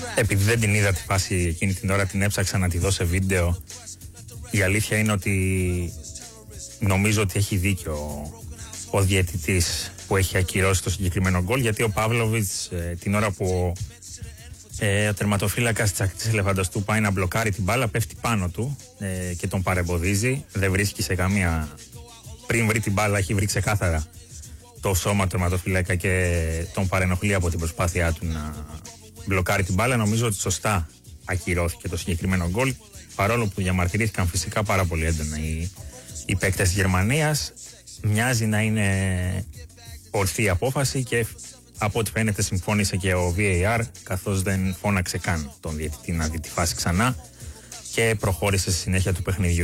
Επειδή δεν την είδα τη φάση εκείνη την ώρα, την έψαξα να τη δω σε βίντεο. Η αλήθεια είναι ότι νομίζω ότι έχει δίκιο ο διαιτητής που έχει ακυρώσει το συγκεκριμένο γκολ, γιατί ο Παύλοβιτς την ώρα που ο τερματοφύλακας της ακτής Ελεφαντοστού πάει να μπλοκάρει την μπάλα, πέφτει πάνω του και τον παρεμποδίζει. Δεν βρίσκει σε καμία. Πριν βρει την μπάλα, έχει βρει ξεκάθαρα το σώμα του τερματοφύλακα και τον παρενοχλεί από την προσπάθειά του να μπλοκάρει την μπάλα. Νομίζω ότι σωστά ακυρώθηκε το συγκεκριμένο γκολ, παρόλο που διαμαρτυρήθηκαν φυσικά πάρα πολύ έντονα οι παίκτες της Γερμανίας. Μοιάζει να είναι ορθή απόφαση και από ό,τι φαίνεται συμφώνησε και ο VAR, καθώς δεν φώναξε καν τον διαιτητή να δει τη φάση ξανά και προχώρησε στη συνέχεια του παιχνιδιού.